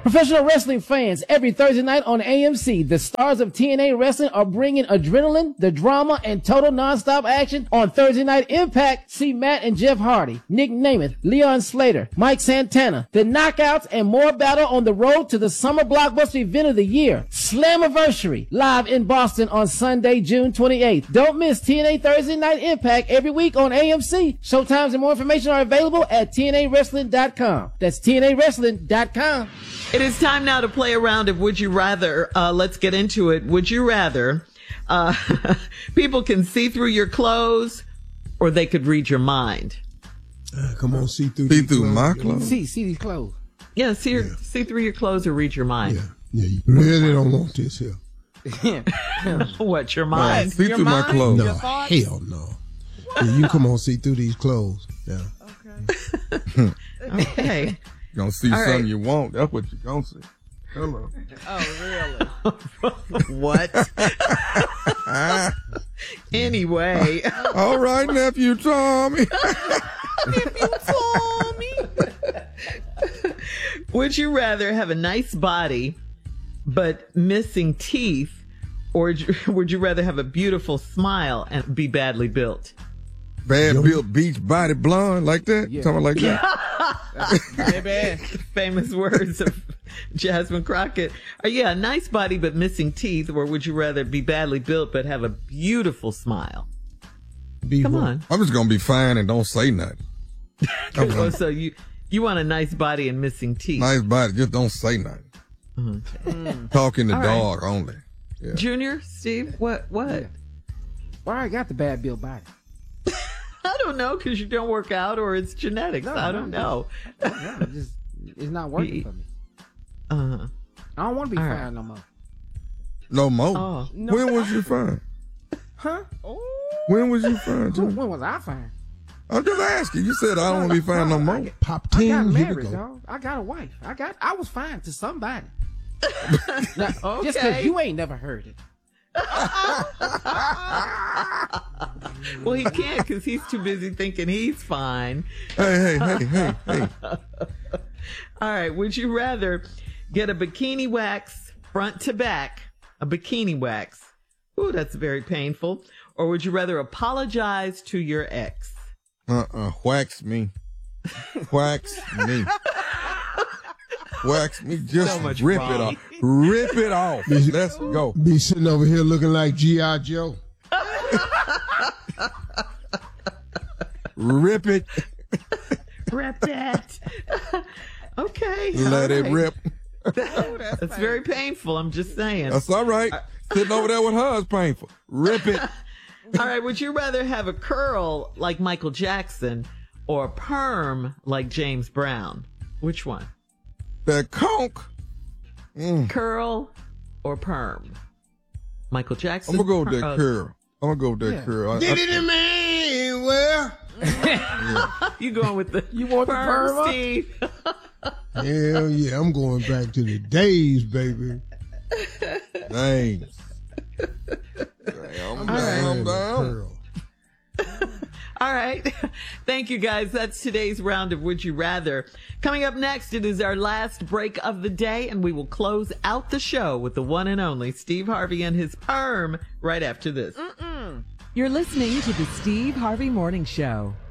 Professional wrestling fans, every Thursday night on AMC, the stars of TNA Wrestling are bringing adrenaline, the drama, and total nonstop action on Thursday Night Impact. See Matt and Jeff Hardy, Nick Namath, Leon Slater, Mike Santana, the Knockouts, and more battle on the road to the summer blockbuster event of the year, Slammiversary, live in Boston on Sunday, June 28th. Don't miss TNA Thursday Night Impact every week on AMC. Showtimes and more information are available at TNAWrestling.com. That's TNAWrestling.com. It is time now to play a round of Would You Rather. Let's get into it. Would you rather people can see through your clothes or they could read your mind? Come on, see through my clothes. See these clothes. Yeah, see through your clothes or read your mind. Yeah, you really don't want this here. What, your mind? See your through mind? my clothes. No, hell no. Yeah, you come on, see through these clothes. Yeah. Okay. You're going to see something you want. That's what you're going to see. Hello. Oh, really? What? Anyway. All right, nephew Tommy. Nephew Tommy. Would you rather have a nice body but missing teeth, or would you rather have a beautiful smile and be badly built? Bad built, beach body, blonde, like that? Yeah. Something like that? Famous words of Jasmine Crockett. A nice body but missing teeth, or would you rather be badly built but have a beautiful smile? Come on. I'm just going to be fine and don't say nothing. So you want a nice body and missing teeth. Nice body, just don't say nothing. Talk in the dark only. Yeah. Junior, Steve, what? Yeah. Well, I got the bad built body. I don't know, because you don't work out or it's genetics. I don't know. It's not working for me. I don't want to be fine no more. No more? Oh. When was you fine? Huh? When was you fine, Junior? When was I fine? I'm just asking. You said I don't want to be fine no more. Pop I 10, got here we married, go. dog. I got a wife. I was fine to somebody. Now, Okay. Just because you ain't never heard it. Well, he can't because he's too busy thinking he's fine. Hey. All right. Would you rather get a bikini wax front to back, a bikini wax? Ooh, that's very painful. Or would you rather apologize to your ex? Wax me. Wax me. Wax me. Just So much rip wrong. it off. Rip it off. Let's go. Be sitting over here looking like G.I. Joe. Rip it. Rip that. Okay. Let it rip. That's very painful. I'm just saying. That's all right. Sitting over there with her is painful. Rip it. All right. Would you rather have a curl like Michael Jackson or a perm like James Brown? Which one? That conch. Curl or perm? Michael Jackson. I'm going to go with that curl. I'm going to go with that curl. Get it in me, well. You going with the You want the perm up? Steve? Hell yeah, I'm going back to the days, baby. Dang. I'm down. Pearl. All right. Thank you, guys. That's today's round of Would You Rather. Coming up next, it is our last break of the day, and we will close out the show with the one and only Steve Harvey and his perm right after this. You're listening to the Steve Harvey Morning Show.